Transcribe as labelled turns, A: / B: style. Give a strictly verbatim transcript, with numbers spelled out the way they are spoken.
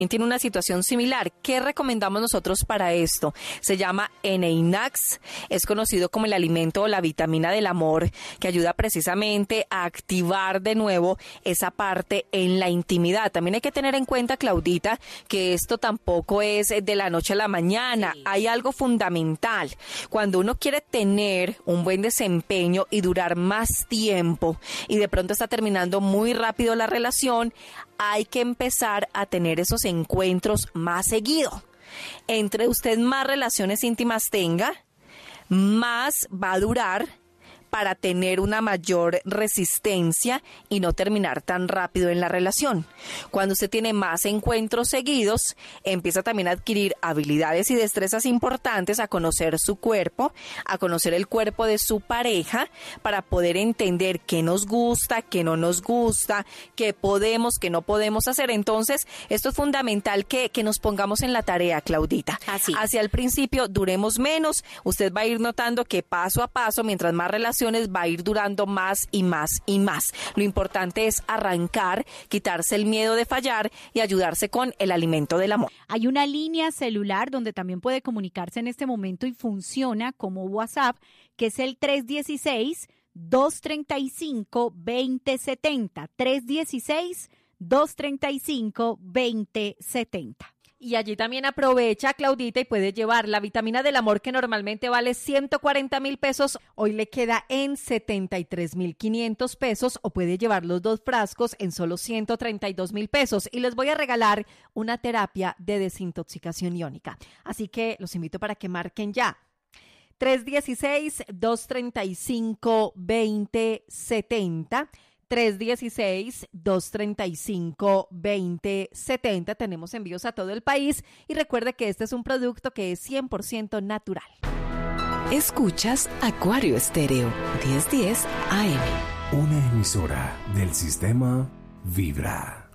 A: tiene una situación similar. ¿Qué recomendamos nosotros para esto? Se llama Eneinax, es conocido como el alimento o la vitamina del amor, que ayuda precisamente a activar de nuevo esa parte en la intimidad. También hay que tener en cuenta, Claudita, que esto tampoco es de la noche a la mañana. Sí. Hay algo fundamental. Cuando uno quiere tener un buen desempeño y durar más tiempo y de pronto está terminando muy rápido la relación, hay que empezar a tener esos encuentros más seguido. Entre usted más relaciones íntimas tenga, más va a durar para tener una mayor resistencia y no terminar tan rápido en la relación. Cuando usted tiene más encuentros seguidos, empieza también a adquirir habilidades y destrezas importantes, a conocer su cuerpo, a conocer el cuerpo de su pareja, para poder entender qué nos gusta, qué no nos gusta, qué podemos, qué no podemos hacer. Entonces, esto es fundamental que, que nos pongamos en la tarea, Claudita.
B: Así.
A: Hacia el principio duremos menos, usted va a ir notando que paso a paso, mientras más relaciones, va a ir durando más y más y más. Lo importante es arrancar, quitarse el miedo de fallar y ayudarse con el alimento del amor.
B: Hay una línea celular donde también puede comunicarse en este momento y funciona como WhatsApp, que es el tres uno seis, dos tres cinco, dos cero siete cero. tres uno seis, dos tres cinco, dos cero siete cero.
A: Y allí también aprovecha, Claudita, y puede llevar la vitamina del amor, que normalmente vale ciento cuarenta mil pesos. Hoy le queda en setenta y tres mil quinientos pesos, o puede llevar los dos frascos en solo ciento treinta y dos mil pesos. Y les voy a regalar una terapia de desintoxicación iónica. Así que los invito para que marquen ya. tres uno seis, dos tres cinco, dos cero siete cero. tres uno seis, dos tres cinco, dos cero siete cero. Tenemos envíos a todo el país y recuerde que este es un producto que es cien por ciento natural.
C: Escuchas Acuario Estéreo diez diez A M.
D: Una emisora del sistema Vibra.